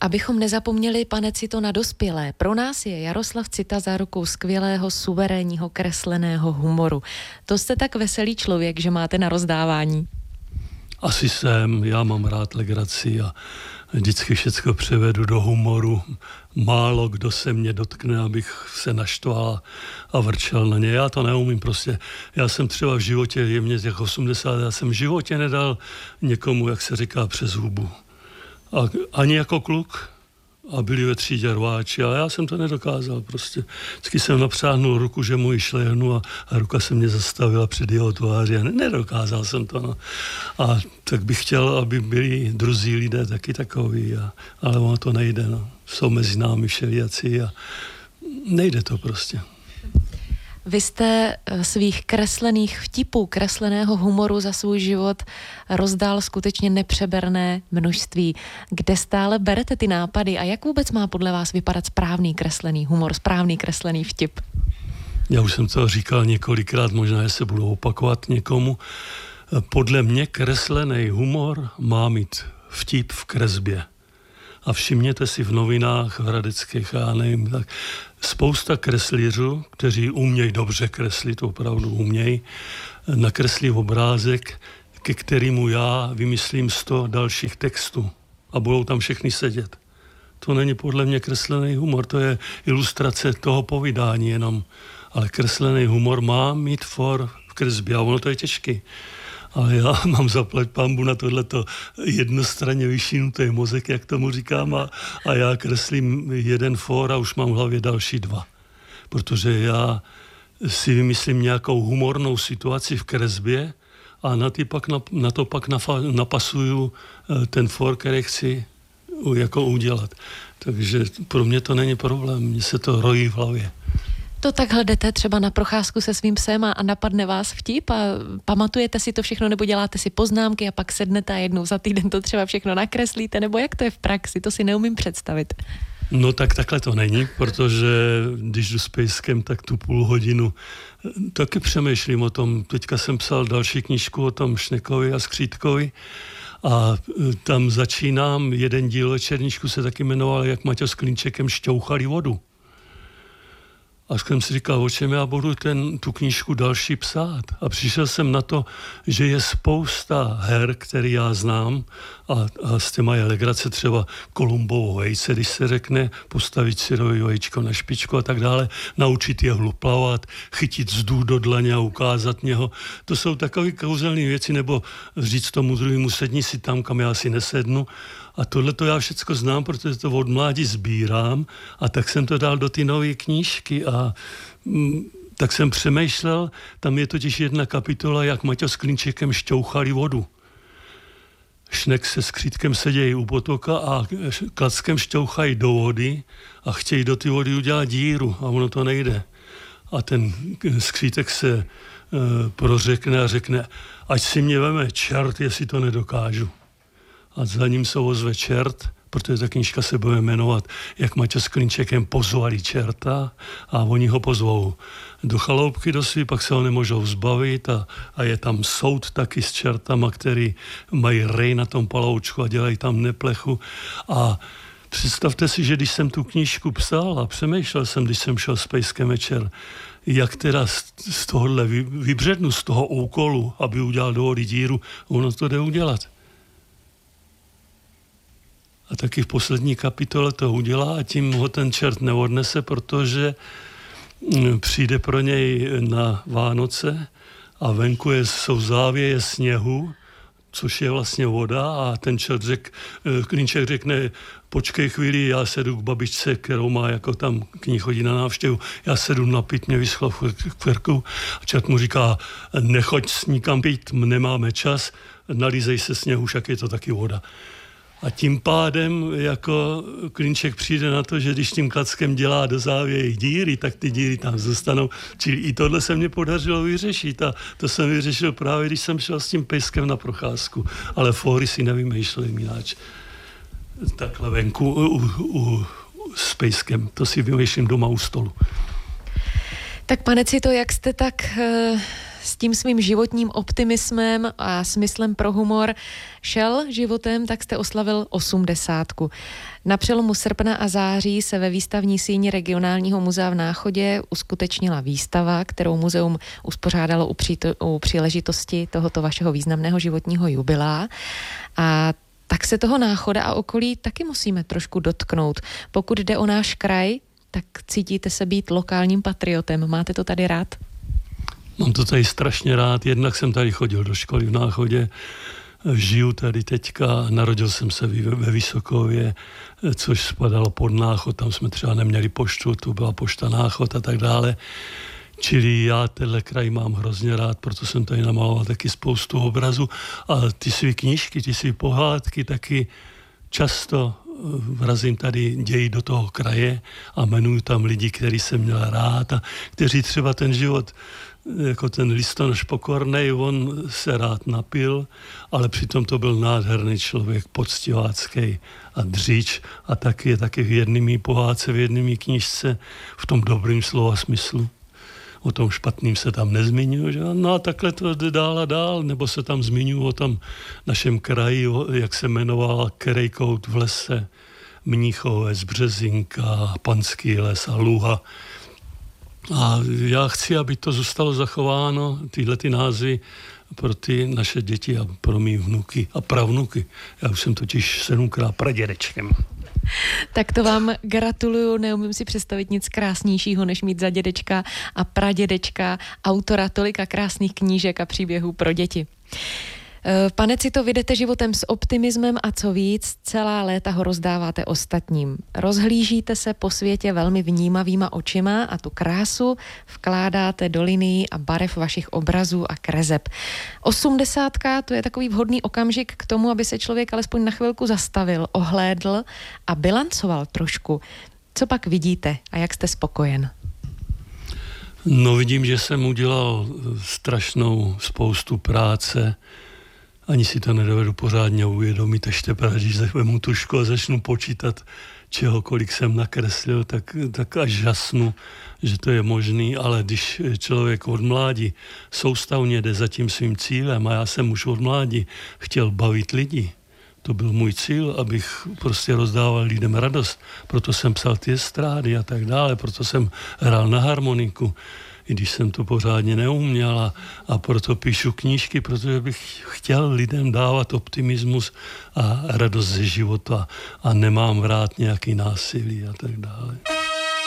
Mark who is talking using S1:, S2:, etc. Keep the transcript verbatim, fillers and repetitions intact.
S1: Abychom nezapomněli, pane Cito, na dospělé. Pro nás je Jaroslav Cita zárukou skvělého, suverénního, kresleného humoru. To jste tak veselý člověk, že máte na rozdávání.
S2: Asi jsem, já mám rád legraci a vždycky všecko převedu do humoru. Málo kdo se mě dotkne, abych se naštval a vrčel na ně. Já to neumím prostě. Já jsem třeba v životě, je mě těch osmdesát, já jsem v životě nedal někomu, jak se říká, přes hubu. A ani jako kluk. A byli ve třídě rváči, ale já jsem to nedokázal prostě. Vždycky jsem napřáhnul ruku, že mu ji šlehnu a, a ruka se mě zastavila před jeho tváří a ne, nedokázal jsem to. No. A tak bych chtěl, aby byli druzí lidé taky takový, a, ale ono to nejde. No. Jsou mezi námi všelijací a nejde to prostě.
S1: Vy jste svých kreslených vtipů, kresleného humoru za svůj život rozdál skutečně nepřeberné množství. Kde stále berete ty nápady a jak vůbec má podle vás vypadat správný kreslený humor, správný kreslený vtip?
S2: Já už jsem to říkal několikrát, možná, že se budu opakovat někomu. Podle mě kreslený humor má mít vtip v kresbě. A všimněte si v novinách v hradeckých, já nevím, tak spousta kreslířů, kteří umějí dobře kreslit, opravdu umějí, nakreslí obrázek, ke kterému já vymyslím sto dalších textů a budou tam všechny sedět. To není podle mě kreslený humor, to je ilustrace toho povídání jenom. Ale kreslený humor má mít for v kresbě a ono to je těžký. Ale já mám zaplať pambu na tohleto jednostranně vyšinutý mozek, jak tomu říkám, a, a já kreslím jeden for a už mám v hlavě další dva. Protože já si vymyslím nějakou humornou situaci v kresbě a na, ty pak, na, na to pak nafa, napasuju ten for, který chci jako udělat. Takže pro mě to není problém, mně se to rojí v hlavě.
S1: To takhle jdete třeba na procházku se svým psem a, a napadne vás vtip a pamatujete si to všechno nebo děláte si poznámky a pak sednete a jednou za týden to třeba všechno nakreslíte, nebo jak to je v praxi, to si neumím představit.
S2: No tak takhle to není, protože když jdu s pejskem, tak tu půl hodinu taky přemýšlím o tom. Teďka jsem psal další knížku o tom Šnekovi a Skřítkovi a tam začínám, jeden díl večerníčku se taky jmenoval, jak Maťo s Klínčekem šťouchali vodu. A jsem si říkal, o čem já budu ten, tu knížku další psát. A přišel jsem na to, že je spousta her, který já znám a, a s těma je legrace, třeba Kolumbovo vejce, když se řekne, postavit syrový vajíčko na špičku a tak dále, naučit jehlu plavat, chytit vzduch do dlaně a ukázat něho. To jsou takové kouzelné věci, nebo říct tomu druhému, sedni si tam, kam já si nesednu. A tohle to já všecko znám, protože to od mládí sbírám a tak jsem to dal do ty nové knížky a mm, tak jsem přemýšlel, tam je totiž jedna kapitola, jak Maťo s Klínčekem šťouchali vodu. Šnek se Skřítkem sedějí u potoka a Klackem šťouchají do vody a chtějí do ty vody udělat díru a ono to nejde. A ten Skřítek se e, prořekne a řekne, ať si mě veme čert, jestli to nedokážu. A za ním se ozve čert, protože ta knížka se bude jmenovat, jak Maťo s Klínčekem pozvali čerta a oni ho pozvou do chaloupky do svý, pak se ho nemůžou zbavit a, a je tam soud taky s čertama, který mají rej na tom paloučku a dělají tam neplechu. A představte si, že když jsem tu knížku psal a přemýšlel jsem, když jsem šel s pejskem večer, jak teda z tohohle vybřednu, z toho úkolu, aby udělal do vody díru, ono to jde udělat. A taky v poslední kapitole to udělá a tím ho ten čert neodnese, protože přijde pro něj na Vánoce a venku je, jsou závěje sněhu, což je vlastně voda a ten čert řek, Klínček řekne, počkej chvíli, já sedu k babičce, kterou má jako tam k ní chodí na návštěvu, já sedu napít, mě vyschlo v kverku a čert mu říká, nechoď s nikam pít, nemáme čas, nalízej se sněhu, však je to taky voda. A tím pádem jako Klínček přijde na to, že když tím Klackem dělá do závěji díry, tak ty díry tam zůstanou. Čili i tohle se mě podařilo vyřešit a to jsem vyřešil právě, když jsem šel s tím pejskem na procházku. Ale fóry si nevymýšlím jináč. Takhle venku u, u, u, s pejskem. To si vymýšlím doma u stolu.
S1: Tak pane Cito, jak jste tak... Uh... s tím svým životním optimismem a smyslem pro humor šel životem, tak jste oslavil osmdesátku. Na přelomu srpna a září se ve výstavní síni regionálního muzea v Náchodě uskutečnila výstava, kterou muzeum uspořádalo u, přít- u příležitosti tohoto vašeho významného životního jubilea. A tak se toho Náchoda a okolí taky musíme trošku dotknout. Pokud jde o náš kraj, tak cítíte se být lokálním patriotem. Máte to tady rád?
S2: Mám to tady strašně rád. Jednak jsem tady chodil do školy v Náchodě, žiju tady teďka, narodil jsem se ve Vysokově, což spadalo pod Náchod, tam jsme třeba neměli poštu, tu byla pošta Náchod a tak dále. Čili já tenhle kraj mám hrozně rád, proto jsem tady namaloval taky spoustu obrazů a ty svý knížky, ty svý pohádky taky často vrazím tady ději do toho kraje a jmenuju tam lidi, který jsem měl rád a kteří třeba ten život, jako ten listonoš pokornej, on se rád napil, ale přitom to byl nádherný člověk, poctivácký a dříč a taky je taky v jedné pohádce, v jedné knížce v tom dobrým slova smyslu. O tom špatným se tam nezmiňuji, že? No a takhle to jde dál a dál, nebo se tam zmiňuji o tom našem kraji, jak se jmenoval Kerejkout v lese, Mnichovec, Březinka, Panský les a Luha. A já chci, aby to zůstalo zachováno, tyhle ty názvy, pro ty naše děti a pro mý vnuky a pravnuky. Já už jsem totiž sedmkrát pradědečkem.
S1: Tak to vám gratuluju, neumím si představit nic krásnějšího, než mít za dědečka a pradědečka autora tolika krásných knížek a příběhů pro děti. Pane Cito, vy jdete životem s optimismem a co víc, celá léta ho rozdáváte ostatním. Rozhlížíte se po světě velmi vnímavýma očima a tu krásu vkládáte do linií a barev vašich obrazů a kreseb. Osmdesátka, to je takový vhodný okamžik k tomu, aby se člověk alespoň na chvilku zastavil, ohlédl a bilancoval trošku. Co pak vidíte a jak jste spokojen?
S2: No vidím, že jsem udělal strašnou spoustu práce. Ani si to nedovedu pořádně uvědomit, až teprve, když vezmu tušku a začnu počítat, čeho kolik jsem nakreslil, tak, tak až žasnu, že to je možný, ale když člověk od mládí soustavně jde za tím svým cílem a já jsem už od mládí chtěl bavit lidi, to byl můj cíl, abych prostě rozdával lidem radost, proto jsem psal ty estrády a tak dále, proto jsem hrál na harmoniku, i když jsem to pořádně neuměl a, a proto píšu knížky, protože bych chtěl lidem dávat optimismus a radost ze života a nemám rád nějaký násilí a tak dále.